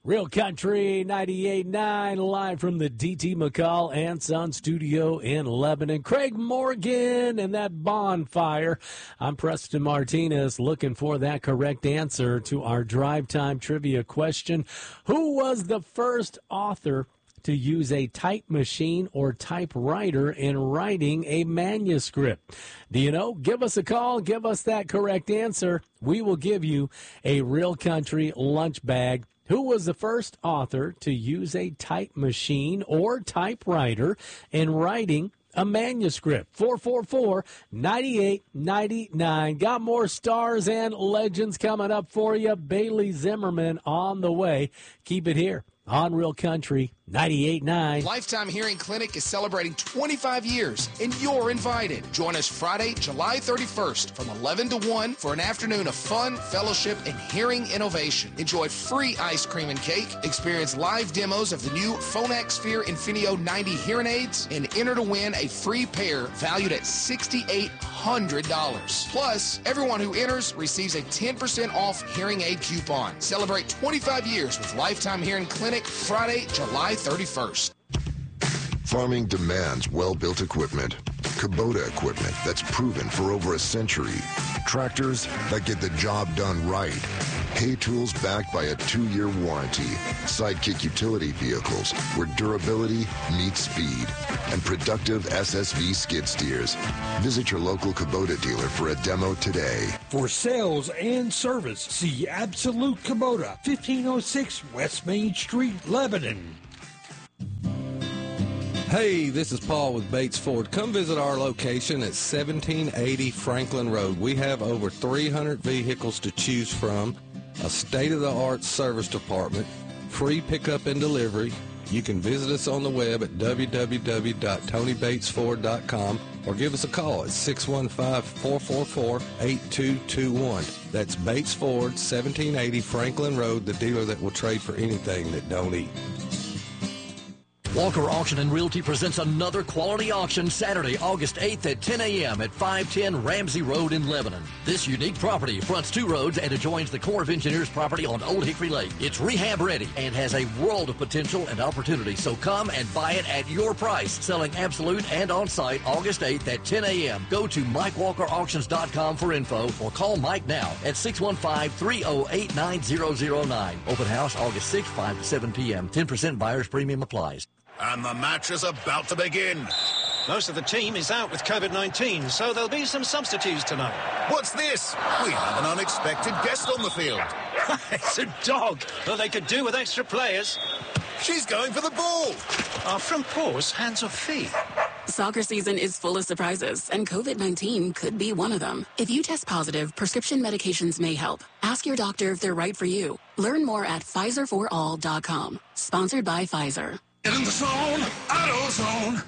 Real Country 98.9, live from the D.T. McCall and Son studio in Lebanon. Craig Morgan and that bonfire. I'm Preston Martinez, looking for that correct answer to our drive time trivia question. Who was the first author to use a type machine or typewriter in writing a manuscript? Do you know? Give us a call. Give us that correct answer. We will give you a Real Country lunch bag. Who was the first author to use a type machine or typewriter in writing a manuscript? 444-9899. Got more stars and legends coming up for you. Bailey Zimmerman on the way. Keep it here on Real Country 98.9. Lifetime Hearing Clinic is celebrating 25 years, and you're invited. Join us Friday, July 31st from 11 to 1 for an afternoon of fun, fellowship, and hearing innovation. Enjoy free ice cream and cake, experience live demos of the new Phonak Sphere Infinio 90 hearing aids, and enter to win a free pair valued at $6,800. Plus, everyone who enters receives a 10% off hearing aid coupon. Celebrate 25 years with Lifetime Hearing Clinic Friday, July 31st. Farming demands well-built equipment. Kubota equipment that's proven for over a century. Tractors that get the job done right. Hay tools backed by a 2-year warranty. Sidekick utility vehicles where durability meets speed. And productive SSV skid steers. Visit your local Kubota dealer for a demo today. For sales and service, see Absolute Kubota, 1506 West Main Street, Lebanon. Hey, this is Paul with Bates Ford. Come visit our location at 1780 Franklin Road. We have over 300 vehicles to choose from, a state-of-the-art service department, free pickup and delivery. You can visit us on the web at www.tonybatesford.com or give us a call at 615-444-8221. That's Bates Ford, 1780 Franklin Road, the dealer that will trade for anything that don't eat. Walker Auction and Realty presents another quality auction Saturday, August 8th at 10 a.m. at 510 Ramsey Road in Lebanon. This unique property fronts 2 roads and adjoins the Corps of Engineers property on Old Hickory Lake. It's rehab ready and has a world of potential and opportunity, so come and buy it at your price. Selling absolute and on-site August 8th at 10 a.m. Go to MikeWalkerAuctions.com for info or call Mike now at 615-308-9009. Open house August 6th, 5 to 7 p.m. 10% buyer's premium applies. And the match is about to begin. Most of the team is out with COVID-19, so there'll be some substitutes tonight. What's this? We have an unexpected guest on the field. It's a dog. Well, they could do with extra players. She's going for the ball. Our front paws, hands or feet. Soccer season is full of surprises, and COVID-19 could be one of them. If you test positive, prescription medications may help. Ask your doctor if they're right for you. Learn more at PfizerForAll.com. Sponsored by Pfizer. Get in the zone, AutoZone.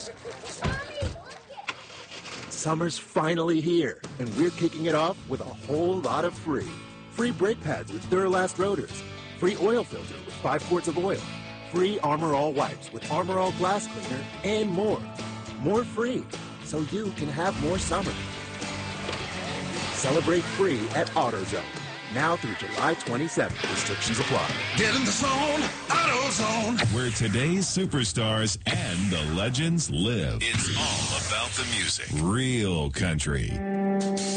Summer's finally here, and we're kicking it off with a whole lot of free. Free brake pads with Duralast rotors. Free oil filter with 5 quarts of oil. Free Armor All wipes with Armor All glass cleaner, and more. More free, so you can have more summer. Celebrate free at AutoZone. Now through July 27th. Restrictions apply. Get in the zone, AutoZone. Where today's superstars and the legends live. It's all about the music. Real Country.